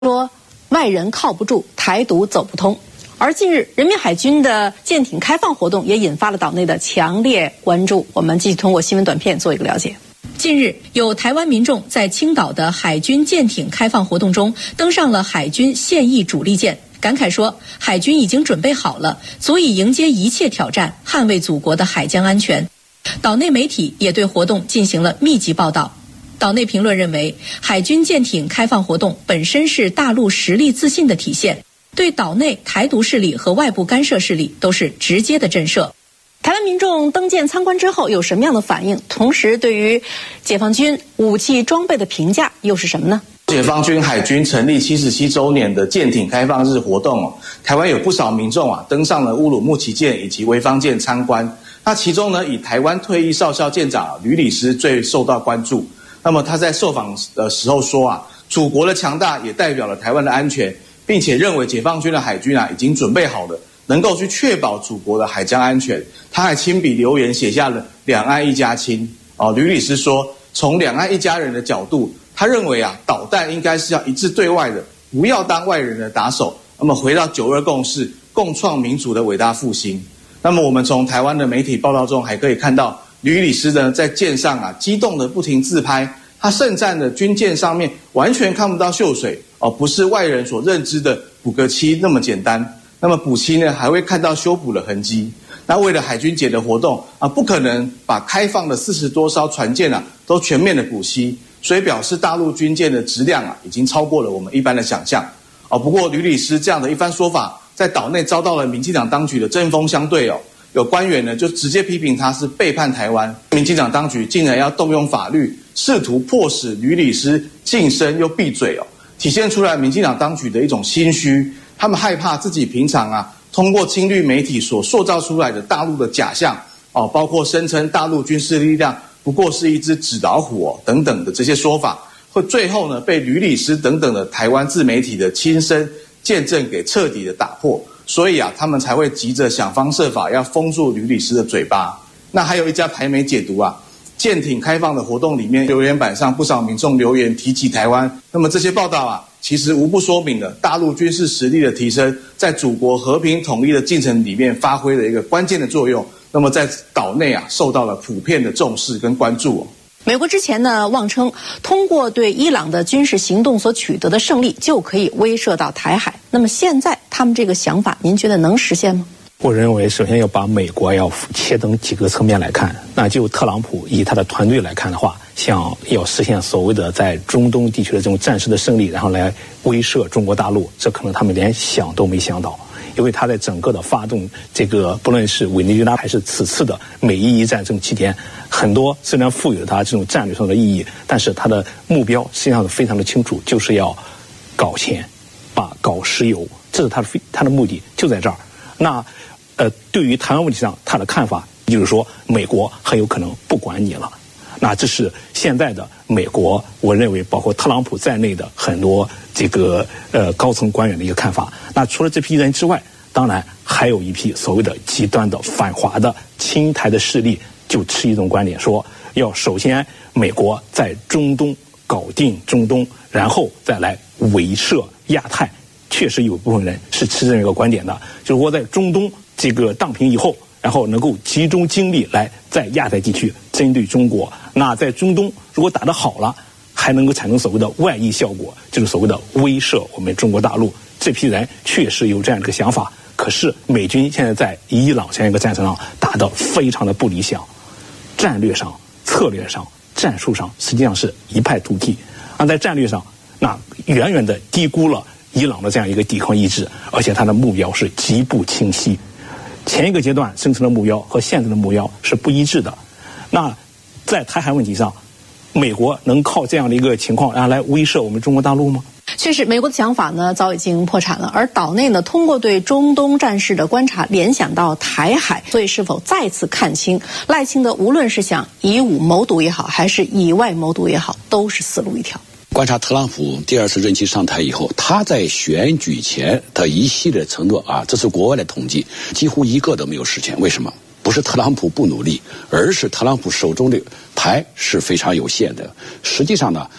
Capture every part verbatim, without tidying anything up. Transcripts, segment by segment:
说外人靠不住，台独走不通。而近日，人民海军的舰艇开放活动也引发了岛内的强烈关注。我们继续通过新闻短片做一个了解。近日，有台湾民众在青岛的海军舰艇开放活动中登上了海军现役主力舰，感慨说，海军已经准备好了，足以迎接一切挑战，捍卫祖国的海疆安全。岛内媒体也对活动进行了密集报道。岛内评论认为，海军舰艇开放活动本身是大陆实力自信的体现，对岛内台独势力和外部干涉势力都是直接的震慑。台湾民众登舰参观之后有什么样的反应？同时，对于解放军武器装备的评价又是什么呢？ 解放军海军成立七十七周年的舰艇开放日活动哦，台湾有不少民众啊登上了乌鲁木齐舰以及潍坊舰参观。那其中呢，以台湾退役少校舰长吕礼师最受到关注。那么他在受访的时候说啊，祖国的强大也代表了台湾的安全，并且认为解放军的海军啊已经准备好了，能够去确保祖国的海疆安全。他还亲笔留言写下了两岸一家亲。哦，吕礼师说，从两岸一家人的角度，他认为啊，导弹应该是要一致对外的，不要当外人的打手。那么回到九二共识，共创民主的伟大复兴。那么我们从台湾的媒体报道中还可以看到，吕礼师呢在舰上啊激动的不停自拍，他盛赞的军舰上面完全看不到锈水哦，不是外人所认知的补个漆那么简单。那么补漆呢还会看到修补的痕迹。那为了海军节的活动啊，不可能把开放的四十多艘船舰啊都全面的补漆，所以表示大陆军舰的质量啊已经超过了我们一般的想象哦。不过吕礼师这样的一番说法，在岛内遭到了民进党当局的针锋相对哦。有官员呢就直接批评他是背叛台湾，民进党当局竟然要动用法律，试图迫使吕礼师晋升又闭嘴哦，体现出来民进党当局的一种心虚。他们害怕自己平常啊通过亲绿媒体所塑造出来的大陆的假象哦，包括声称大陆军事力量不过是一只纸老虎哦等等的这些说法，会最后呢被吕礼师等等的台湾自媒体的亲身见证给彻底的打破。所以啊，他们才会急着想方设法要封住吕礼师的嘴巴。那还有一家台媒解读啊，舰艇开放的活动里面，留言板上不少民众留言提及台湾。那么这些报道啊，其实无不说明了大陆军事实力的提升，在祖国和平统一的进程里面发挥了一个关键的作用。那么在岛内啊，受到了普遍的重视跟关注哦。 美国之前呢，妄称通过对伊朗的军事行动所取得的胜利就可以威慑到台海。那么现在他们这个想法，您觉得能实现吗？ 我认为，首先要把美国要切成几个层面来看。那就特朗普以他的团队来看的话，想要实现所谓的在中东地区的这种战时的胜利，然后来威慑中国大陆，这可能他们连想都没想到。因为他在整个的发动这个，不论是委内瑞拉还是此次的美伊伊战争期间，很多虽然赋予了他这种战略上的意义，但是他的目标实际上是非常的清楚，就是要搞钱，把搞石油，这是他的他的目的就在这儿。那呃，对于台湾问题上，他的看法就是说，美国很有可能不管你了。那这是现在的美国，我认为包括特朗普在内的很多这个呃高层官员的一个看法。那除了这批人之外，当然还有一批所谓的极端的反华的亲台的势力，就持一种观点，说要首先美国在中东搞定中东，然后再来威慑亚太。确实有部分人是持这样一个观点的，就是我在中东这个荡平以后，然后能够集中精力来在亚太地区针对中国。那在中东如果打得好了，还能够产生所谓的外溢效果，就是所谓的威慑我们中国大陆。这批人确实有这样一个想法，可是美军现在在伊朗这样一个战场上打得非常的不理想，战略上、策略上、战术上实际上是一败涂地。而在战略上，那远远的低估了伊朗的这样一个抵抗意志，而且它的目标是极不清晰。前一个阶段生成的目标和现在的目标是不一致的。那在台海问题上，美国能靠这样的一个情况然后来威慑我们中国大陆吗？ 确实，美国的想法呢早已经破产了，而岛内呢通过对中东战事的观察联想到台海，所以是否再次看清赖清德无论是想以武谋独也好，还是以外谋独也好，都是死路一条。 观察特朗普第二次任期上台以后，他在选举前的一系列承诺啊，这是国外的统计，几乎一个都没有实现。为什么？不是特朗普不努力，而是特朗普手中的牌是非常有限的。实际上呢，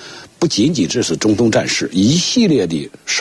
不仅仅只是中东战事，一系列的